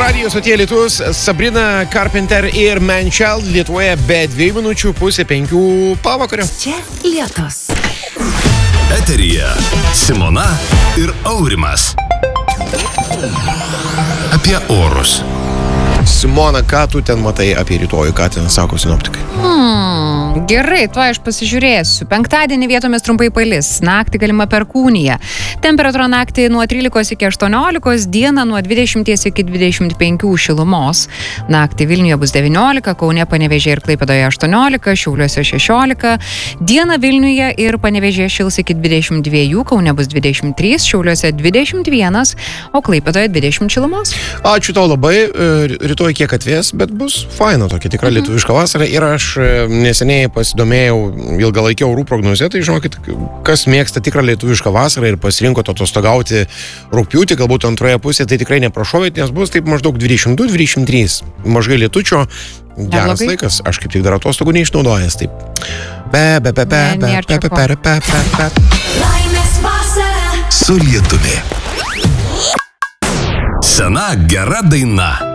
radijo stotyje Lietus, Sabrina Carpenter ir Manchel Lietuvoje be 2 minučių pusė 5 pavakario. Čia Lietus. Eteryje Simona ir Aurimas. Apie orus. Simona, ką tu ten matai apie rytojų, ką ten sako sinoptikai? Gerai, tuo aš pasižiūrėsiu. Penktadienį vietomis trumpai palis, naktį galima perkūnija. Temperatūra naktį nuo 13 iki 18, dieną nuo 20 iki 25 šilumos. Naktį Vilniuje bus 19, Kaune, Panevėžyje ir Klaipėdoje 18, Šiauliuose 16. Dieną Vilniuje ir Panevėžyje šils iki 22, Kaune bus 23, Šiauliuose 21, o Klaipėdoje 20 šilumos. Ačiū tau labai, rytoj kiek atvės, bet bus faina tokia tikra lietuviška vasara ir aš neseniai pasidomėjau ilgalaikio orų prognozę, tai žinokit, kas mėgsta tikrą lietuvišką vasarą ir pasirinko atostogauti rugpjūtį, galbūt antroje pusėje, tai tikrai neprašovėt, nes bus taip maždaug 22-23. Mažai lietučio, geras laikas, aš kaip tik dar atostogų neišnaudojęs, taip. Laimės vasara Su lietumi. Sena gera daina.